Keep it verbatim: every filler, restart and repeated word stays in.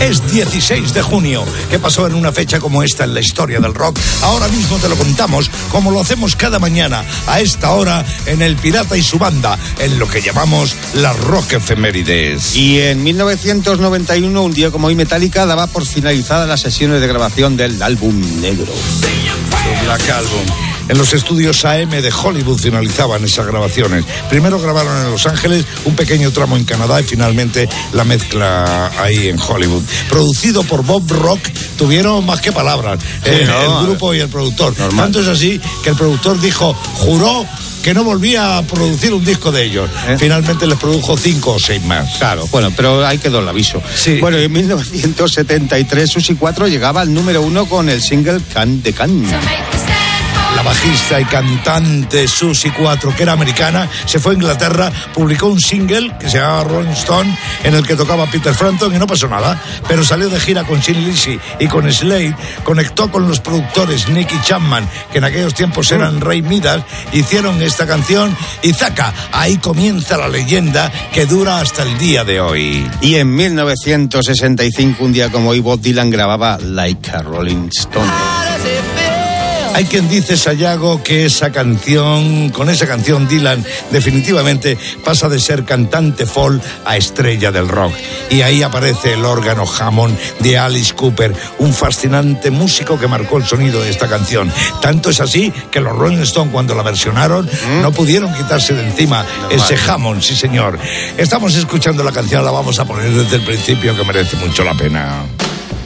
Es dieciséis de junio. ¿Qué pasó en una fecha como esta en la historia del rock? Ahora mismo te lo contamos, como lo hacemos cada mañana, a esta hora, en El Pirata y su Banda, en lo que llamamos las Rock Efemérides. Y en mil novecientos noventa y uno, un día como hoy, Metallica daba por finalizadas las sesiones de grabación del álbum negro. Black Album. En los estudios A M de Hollywood finalizaban esas grabaciones. Primero grabaron en Los Ángeles, un pequeño tramo en Canadá y finalmente la mezcla ahí en Hollywood. Producido por Bob Rock, tuvieron más que palabras, sí, eh, no, el grupo y el productor. Normal. Tanto es así que el productor dijo, juró que no volvía a producir un disco de ellos. ¿Eh? Finalmente les produjo cinco o seis más. Claro, bueno, pero ahí quedó el aviso. Sí. Bueno, en mil novecientos setenta y tres, Susi cuatro llegaba al número uno con el single Can de Can. La bajista y cantante Susi cuatro, que era americana, se fue a Inglaterra, publicó un single que se llamaba Rolling Stone, en el que tocaba Peter Frampton y no pasó nada, pero salió de gira con Sin Lizzy y con Slade, conectó con los productores Nicky Chapman, que en aquellos tiempos eran Ray Midas, hicieron esta canción y ¡zaca! Ahí comienza la leyenda que dura hasta el día de hoy. Y en mil novecientos sesenta y cinco, un día como hoy, Bob Dylan grababa Like a Rolling Stone. Hay quien dice, Sayago, que esa canción, con esa canción Dylan definitivamente pasa de ser cantante folk a estrella del rock. Y ahí aparece el órgano Hammond de Alice Cooper, un fascinante músico que marcó el sonido de esta canción. Tanto es así que los Rolling Stones, cuando la versionaron, ¿Mm? no pudieron quitarse de encima no, ese vale. Hammond, sí señor. Estamos escuchando la canción, la vamos a poner desde el principio, que merece mucho la pena.